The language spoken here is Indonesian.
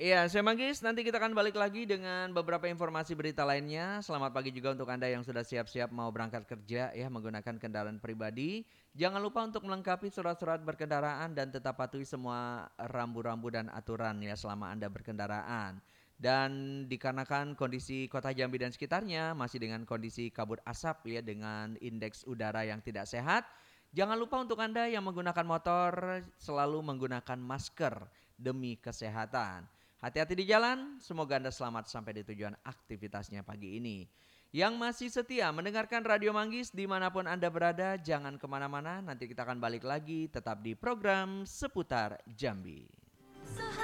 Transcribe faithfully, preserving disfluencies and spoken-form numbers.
Iya, saya Manggis, nanti kita akan balik lagi dengan beberapa informasi berita lainnya. Selamat pagi juga untuk Anda yang sudah siap-siap mau berangkat kerja ya menggunakan kendaraan pribadi. Jangan lupa untuk melengkapi surat-surat berkendaraan dan tetap patuhi semua rambu-rambu dan aturan ya selama Anda berkendaraan. Dan dikarenakan kondisi kota Jambi dan sekitarnya masih dengan kondisi kabut asap ya dengan indeks udara yang tidak sehat, jangan lupa untuk Anda yang menggunakan motor selalu menggunakan masker demi kesehatan. Hati-hati di jalan, semoga Anda selamat sampai di tujuan aktivitasnya pagi ini. Yang masih setia mendengarkan Radio Manggis dimanapun Anda berada, jangan kemana-mana, nanti kita akan balik lagi tetap di program Seputar Jambi.